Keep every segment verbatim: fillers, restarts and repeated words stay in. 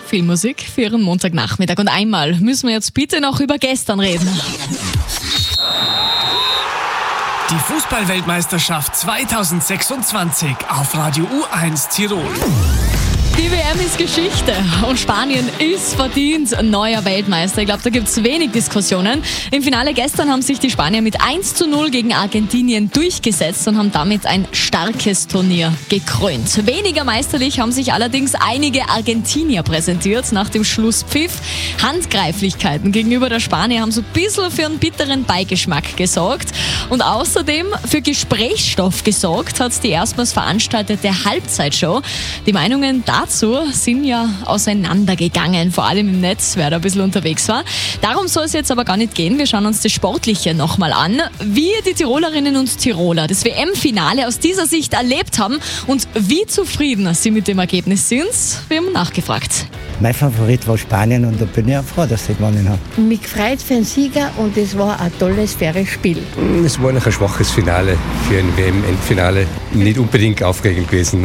Viel Musik für Ihren Montagnachmittag. Und einmal müssen wir jetzt bitte noch über gestern reden. Die Fußball-Weltmeisterschaft zweitausendsechsundzwanzig auf Radio U eins Tirol. Die W M ist Geschichte und Spanien ist verdient neuer Weltmeister. Ich glaube, da gibt es wenig Diskussionen. Im Finale gestern haben sich die Spanier mit eins zu null gegen Argentinien durchgesetzt und haben damit ein starkes Turnier gekrönt. Weniger meisterlich haben sich allerdings einige Argentinier präsentiert nach dem Schlusspfiff. Handgreiflichkeiten gegenüber der Spanier haben so ein bisschen für einen bitteren Beigeschmack gesorgt. Und außerdem für Gesprächsstoff gesorgt hat die erstmals veranstaltete Halbzeitshow. Die Meinungen dazu sind ja auseinandergegangen, vor allem im Netz, wer da ein bisschen unterwegs war. Darum soll es jetzt aber gar nicht gehen. Wir schauen uns das Sportliche nochmal an. Wie die Tirolerinnen und Tiroler das W M-Finale aus dieser Sicht erlebt haben und wie zufrieden sie mit dem Ergebnis sind, wir haben nachgefragt. Mein Favorit war Spanien und da bin ich auch froh, dass sie gewonnen haben. Mich gefreut für den Sieger und es war ein tolles, faires Spiel. Es war noch ein schwaches Finale für ein W M-Endfinale. Nicht unbedingt aufregend gewesen.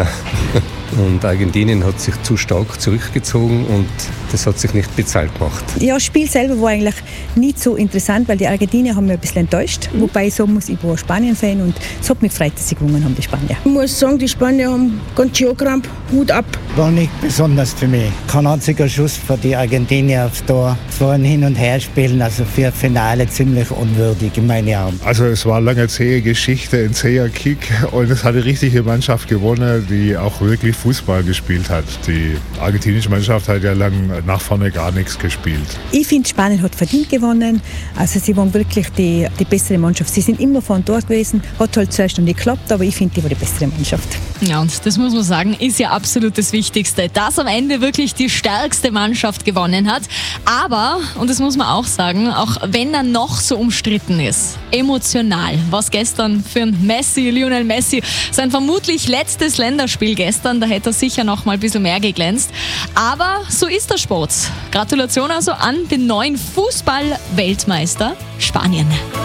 Und Argentinien hat sich zu stark zurückgezogen und das hat sich nicht bezahlt gemacht. Ja, das Spiel selber war eigentlich nicht so interessant, weil die Argentinier haben mich ein bisschen enttäuscht. Mhm. Wobei ich sagen muss, ich war Spanien-Fan und es hat mich gefreut, dass sie gewonnen haben, die Spanier. Ich muss sagen, die Spanier haben ganz schön Krampf, Hut ab. War nicht besonders für mich. Kein einziger Schuss für die Argentinier aufs Tor. Es war ein Hin- und Herspielen, also für ein Finale ziemlich unwürdig in meinen Augen. Also es war eine lange zähe Geschichte, ein zäher Kick und es hat eine richtige Mannschaft gewonnen, die auch wirklich Fußball gespielt hat. Die argentinische Mannschaft hat ja lang nach vorne gar nichts gespielt. Ich finde, Spanien hat verdient gewonnen. Also sie waren wirklich die, die bessere Mannschaft. Sie sind immer vorn Tor gewesen, hat halt zuerst noch nicht geklappt, aber ich finde, die war die bessere Mannschaft. Ja, und das muss man sagen, ist ja absolut das Wichtigste, dass am Ende wirklich die stärkste Mannschaft gewonnen hat. Aber, und das muss man auch sagen, auch wenn er noch so umstritten ist, emotional, was gestern für ein Messi, Lionel Messi, sein vermutlich letztes Länderspiel gestern, da hätte er sicher noch mal ein bisschen mehr geglänzt. Aber so ist der Sport. Gratulation also an den neuen Fußball-Weltmeister Spanien.